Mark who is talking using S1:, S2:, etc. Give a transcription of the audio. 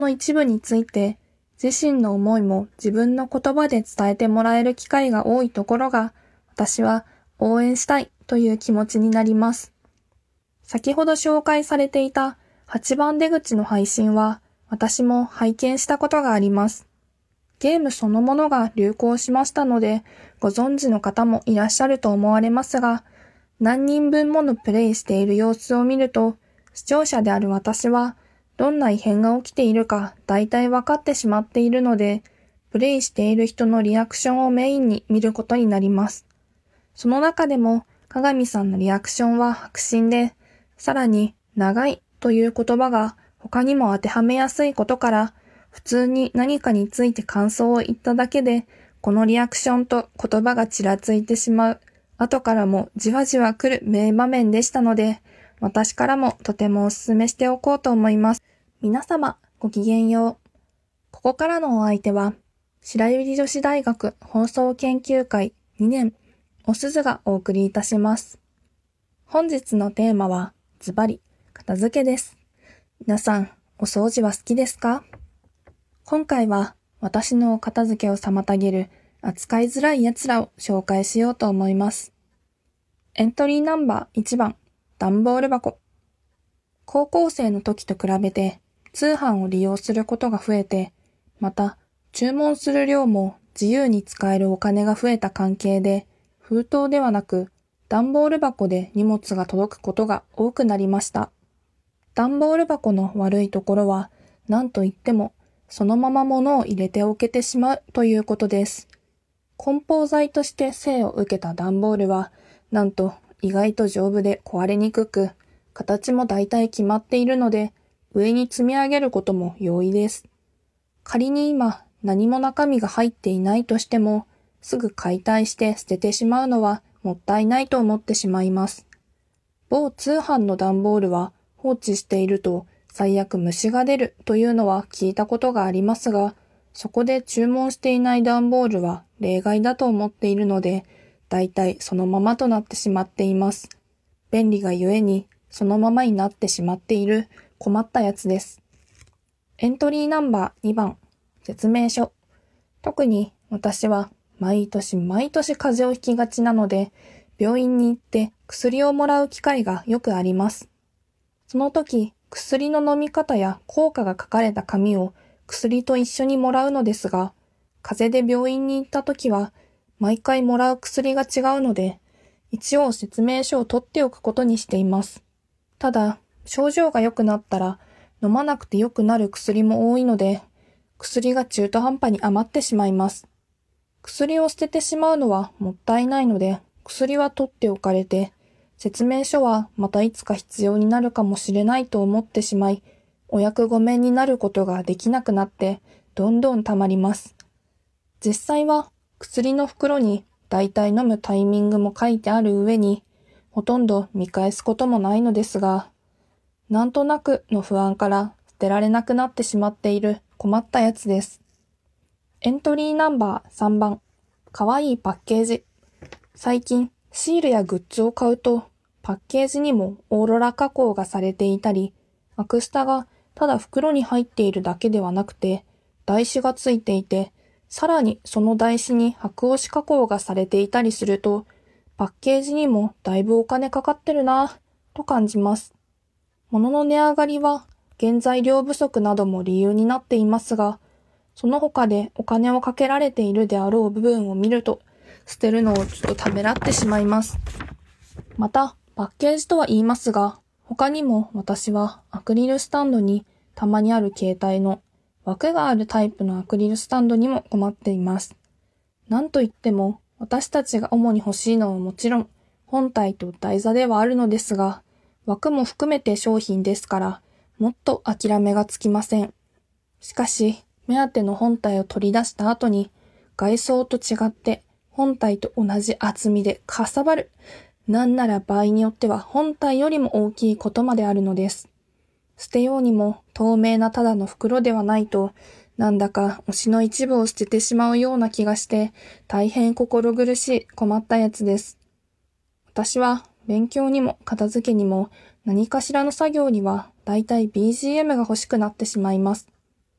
S1: の一部について自身の思いも自分の言葉で伝えてもらえる機会が多いところが、私は応援したいという気持ちになります。先ほど紹介されていた8番出口の配信は私も拝見したことがあります。ゲームそのものが流行しましたので、ご存知の方もいらっしゃると思われますが、何人分ものプレイしている様子を見ると、視聴者である私は、どんな異変が起きているか大体分かってしまっているので、プレイしている人のリアクションをメインに見ることになります。その中でも、鏡さんのリアクションは迫真で、さらに長いという言葉が他にも当てはめやすいことから、普通に何かについて感想を言っただけで、このリアクションと言葉がちらついてしまう、後からもじわじわ来る名場面でしたので、私からもとてもお勧めしておこうと思います。皆様、ごきげんよう。ここからのお相手は、白百合女子大学放送研究会2年、おすずがお送りいたします。本日のテーマは、ズバリ、片付けです。皆さん、お掃除は好きですか？今回は私の片付けを妨げる扱いづらい奴らを紹介しようと思います。エントリーナンバー1番、段ボール箱。高校生の時と比べて通販を利用することが増えて、また注文する量も自由に使えるお金が増えた関係で、封筒ではなく段ボール箱で荷物が届くことが多くなりました。段ボール箱の悪いところは何といってもそのまま物を入れておけてしまうということです。梱包材として生を受けた段ボールは、なんと意外と丈夫で壊れにくく、形も大体決まっているので、上に積み上げることも容易です。仮に今何も中身が入っていないとしても、すぐ解体して捨ててしまうのはもったいないと思ってしまいます。某通販の段ボールは放置していると、最悪虫が出るというのは聞いたことがありますが、そこで注文していない段ボールは例外だと思っているので、だいたいそのままとなってしまっています。便利がゆえにそのままになってしまっている困ったやつです。エントリーナンバー2番、説明書。特に私は毎年風邪をひきがちなので、病院に行って薬をもらう機会がよくあります。その時、薬の飲み方や効果が書かれた紙を薬と一緒にもらうのですが、風邪で病院に行った時は、毎回もらう薬が違うので、一応説明書を取っておくことにしています。ただ、症状が良くなったら、飲まなくて良くなる薬も多いので、薬が中途半端に余ってしまいます。薬を捨ててしまうのはもったいないので、薬は取っておかれて、説明書はまたいつか必要になるかもしれないと思ってしまい、お役御免になることができなくなって、どんどん溜まります。実際は薬の袋にだいたい飲むタイミングも書いてある上に、ほとんど見返すこともないのですが、なんとなくの不安から捨てられなくなってしまっている困ったやつです。エントリーナンバー3番、かわいいパッケージ。最近、シールやグッズを買うと、パッケージにもオーロラ加工がされていたり、アクスタがただ袋に入っているだけではなくて、台紙がついていて、さらにその台紙に箔押し加工がされていたりすると、パッケージにもだいぶお金かかってるなぁ、と感じます。物の値上がりは、原材料不足なども理由になっていますが、その他でお金をかけられているであろう部分を見ると、捨てるのをちょっとためらってしまいます。また、パッケージとは言いますが、他にも私はアクリルスタンドにたまにある携帯の枠があるタイプのアクリルスタンドにも困っています。なんといっても私たちが主に欲しいのはもちろん本体と台座ではあるのですが、枠も含めて商品ですからもっと諦めがつきません。しかし目当ての本体を取り出した後に外装と違って本体と同じ厚みでかさばる。なんなら場合によっては本体よりも大きいことまであるのです。捨てようにも透明なただの袋ではないと、なんだか推しの一部を捨ててしまうような気がして、大変心苦しい困ったやつです。私は勉強にも片付けにも何かしらの作業にはだいたい BGM が欲しくなってしまいます。